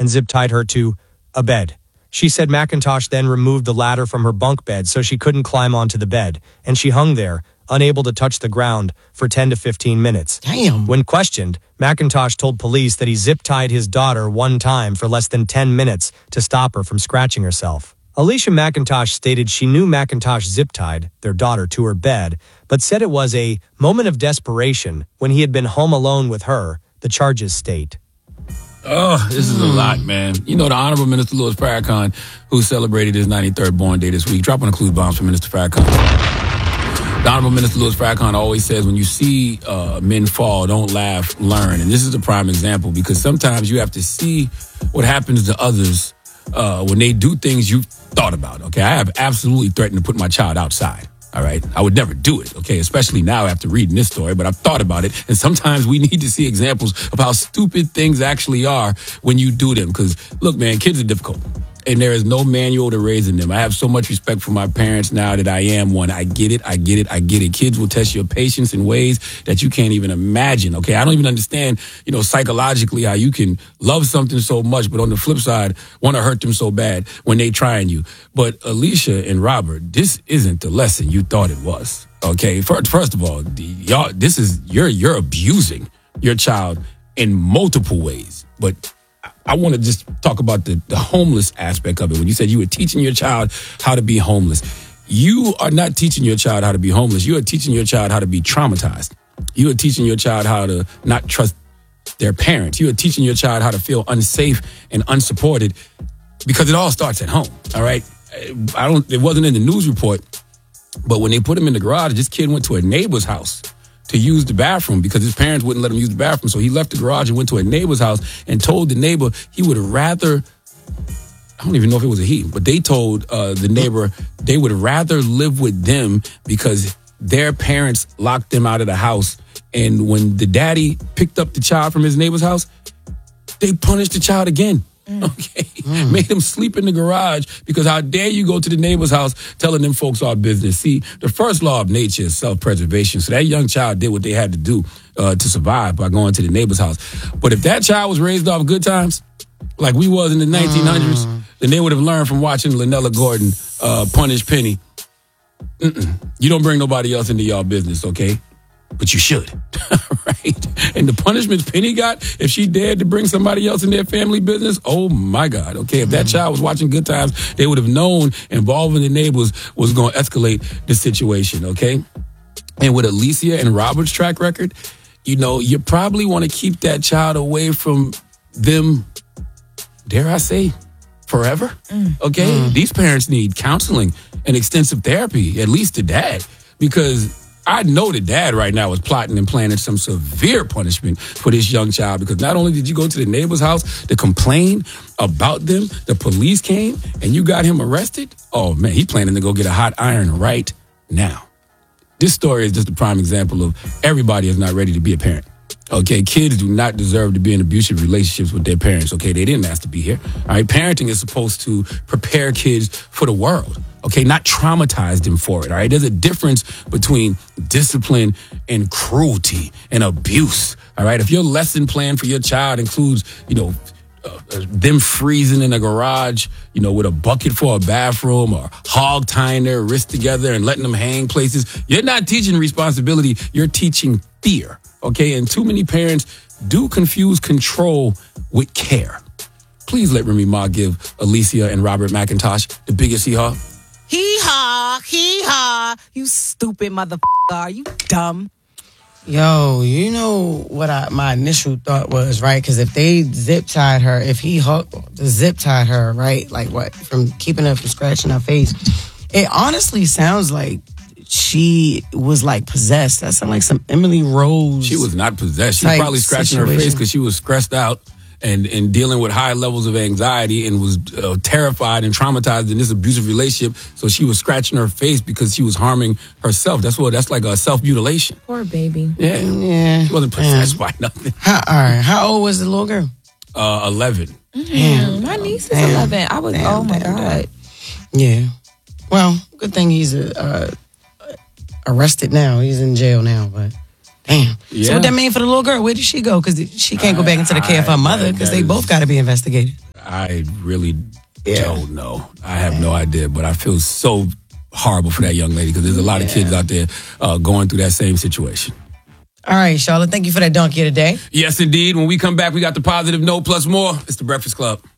and zip-tied her to a bed. She said McIntosh then removed the ladder from her bunk bed so she couldn't climb onto the bed, and she hung there, unable to touch the ground, for 10 to 15 minutes. Damn. When questioned, McIntosh told police that he zip-tied his daughter one time for less than 10 minutes to stop her from scratching herself. Alicia McIntosh stated she knew McIntosh zip-tied their daughter to her bed, but said it was a moment of desperation when he had been home alone with her, the charges state. Oh, this is a lot, man. You know, the Honorable Minister Louis Farrakhan, who celebrated his 93rd born day this week, dropping the clue bombs for Minister Farrakhan. The Honorable Minister Louis Farrakhan always says, when you see men fall, don't laugh, learn. And this is a prime example, because sometimes you have to see what happens to others when they do things you've thought about, okay? I have absolutely threatened to put my child outside. All right. I would never do it. Okay. Especially now after reading this story, but I've thought about it. And sometimes we need to see examples of how stupid things actually are when you do them. Because look, man, kids are difficult. And there is no manual to raising them. I have so much respect for my parents now that I am one. I get it. Kids will test your patience in ways that you can't even imagine. Okay. I don't even understand, psychologically how you can love something so much, but on the flip side, want to hurt them so bad when they trying you. But Alicia and Robert, this isn't the lesson you thought it was. Okay. First of all, you're abusing your child in multiple ways, but I want to just talk about the homeless aspect of it. When you said you were teaching your child how to be homeless, you are not teaching your child how to be homeless. You are teaching your child how to be traumatized. You are teaching your child how to not trust their parents. You are teaching your child how to feel unsafe and unsupported, because it all starts at home. All right. It wasn't in the news report, but when they put him in the garage, this kid went to a neighbor's house to use the bathroom because his parents wouldn't let him use the bathroom. So he left the garage and went to a neighbor's house and told the neighbor he would rather, I don't even know if it was a he, but they told the neighbor they would rather live with them because their parents locked them out of the house. And when the daddy picked up the child from his neighbor's house, they punished the child again. Okay. Made him sleep in the garage because how dare you go to the neighbor's house telling them folks our business. See, the first law of nature is self-preservation. So that young child did what they had to do to survive by going to the neighbor's house. But if that child was raised off good times, like we was in the 1900s, then they would have learned from watching Lynella Gordon punish Penny. You don't bring nobody else into y'all business, okay? But you should, right? And the punishments Penny got, if she dared to bring somebody else in their family business, oh my God, okay? If that child was watching Good Times, they would have known involving the neighbors was going to escalate the situation, okay? And with Alicia and Robert's track record, you probably want to keep that child away from them, dare I say, forever, okay? These parents need counseling and extensive therapy, at least the dad, because I know the dad right now is plotting and planning some severe punishment for this young child, because not only did you go to the neighbor's house to complain about them, the police came and you got him arrested. Oh man, he's planning to go get a hot iron right now. This story is just a prime example of everybody is not ready to be a parent. Okay, kids do not deserve to be in abusive relationships with their parents. Okay, they didn't ask to be here. All right, parenting is supposed to prepare kids for the world. Okay, not traumatize them for it. All right, there's a difference between discipline and cruelty and abuse. All right, if your lesson plan for your child includes, them freezing in a garage, with a bucket for a bathroom, or hog tying their wrists together and letting them hang places, you're not teaching responsibility. You're teaching fear. Okay, and too many parents do confuse control with care. Please let Remy Ma give Alicia and Robert McIntosh the biggest hee-haw. Hee-haw, hee-haw. You stupid motherfucker. Are you dumb? Yo, you know what my initial thought was, right? Because if they zip-tied her, if he zip-tied her, right? Like what? From keeping her from scratching her face. It honestly sounds like she was like possessed. That sounded like some Emily Rose. She was not possessed. She was probably scratching her face because she was stressed out and dealing with high levels of anxiety and was terrified and traumatized in this abusive relationship. So she was scratching her face because she was harming herself. That's like a self-mutilation. Poor baby. Yeah. She wasn't possessed by nothing. How old was the little girl? 11. Damn. My niece is 11. I was, oh my God. Yeah. Well, good thing he's arrested now. He's in jail now, but damn. Yeah. So what that mean for the little girl? Where did she go? Because she can't go back into the care of her mother because they both got to be investigated. I really don't know. I have no idea, but I feel so horrible for that young lady because there's a lot of kids out there going through that same situation. All right, Charlotte, thank you for that donkey of the day. Yes, indeed. When we come back, we got the positive note plus more. It's the Breakfast Club.